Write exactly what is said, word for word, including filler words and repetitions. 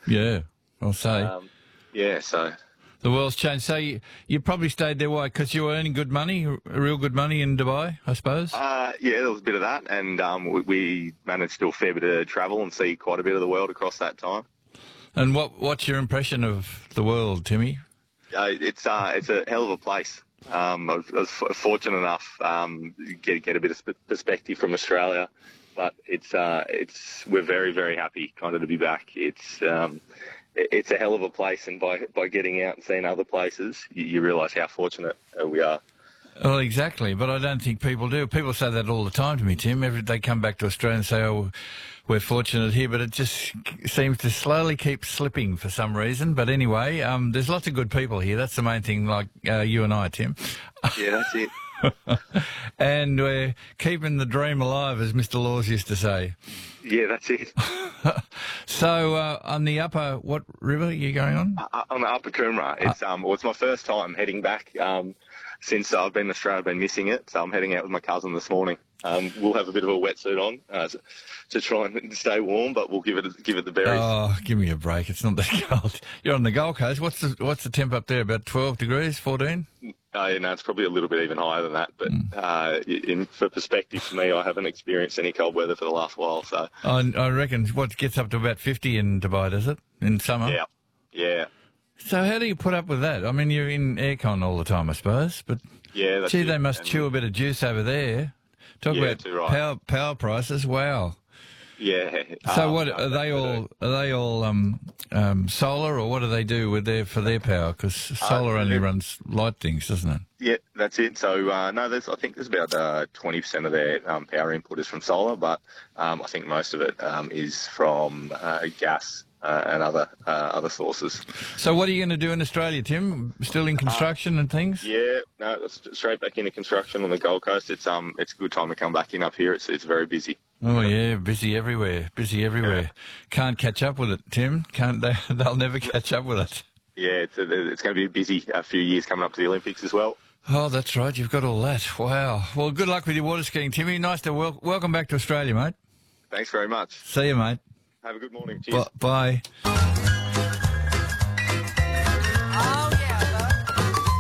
Yeah, I'll say. Um, yeah, so... The world's changed. So you, you probably stayed there, why? Because you were earning good money, real good money in Dubai, I suppose? Uh, yeah, there was a bit of that, and um, we, we managed to do a fair bit of travel and see quite a bit of the world across that time. And what what's your impression of the world, Timmy? Uh, it's uh, it's a hell of a place. Um, I was, I was fortunate enough um, to get get a bit of perspective from Australia, but it's uh, it's we're very very happy kind of to be back. It's um, it's a hell of a place, and by by getting out and seeing other places, you, you realise how fortunate we are. Well, exactly, but I don't think people do. People say that all the time to me, Tim. Every they come back to Australia and say, "Oh, we're fortunate here," but it just seems to slowly keep slipping for some reason. But anyway, um, there's lots of good people here. That's the main thing, like uh, you and I, Tim. Yeah, that's it. And we're keeping the dream alive, as Mister Laws used to say. Yeah, that's it. So uh, on the upper, what river are you going on? Uh, on the Upper Coomera. It's um, well, it's my first time heading back. Um, Since I've been in Australia, I've been missing it, so I'm heading out with my cousin this morning. Um, we'll have a bit of a wetsuit on uh, to, to try and stay warm, but we'll give it give it the berries. Oh, give me a break! It's not that cold. You're on the Gold Coast. What's the what's the temp up there? About twelve degrees, fourteen? Uh, yeah, no, it's probably a little bit even higher than that. But mm. uh, in, for perspective, for me, I haven't experienced any cold weather for the last while. So I, I reckon what gets up to about fifty in Dubai, does it? In summer? Yeah, yeah. So how do you put up with that? I mean, you're in aircon all the time, I suppose, but yeah, that's gee, it. they must and, chew a bit of juice over there. Talk yeah, about right. power power prices. Wow. Yeah. So um, what no, are they all? Are they all um, um, solar, or what do they do with their for their power? Because solar uh, only runs light things, doesn't it? Yeah, that's it. So uh, no, there's I think there's about uh, twenty percent of their um, power input is from solar, but um, I think most of it um, is from uh, gas. Uh, and other uh, other sources. So what are you going to do in Australia, Tim? Still in construction uh, and things? Yeah, no, straight back into construction on the Gold Coast. It's um, it's a good time to come back in up here. It's it's very busy. Oh yeah, busy everywhere, busy everywhere. Yeah. Can't catch up with it, Tim. Can't they? They'll never catch up with it. Yeah, it's a, it's going to be a busy a few years coming up to the Olympics as well. Oh, that's right. You've got all that. Wow. Well, good luck with your water skiing, Timmy. Nice to wel welcome back to Australia, mate. Thanks very much. See you, mate. Have a good morning. Cheers. B bye.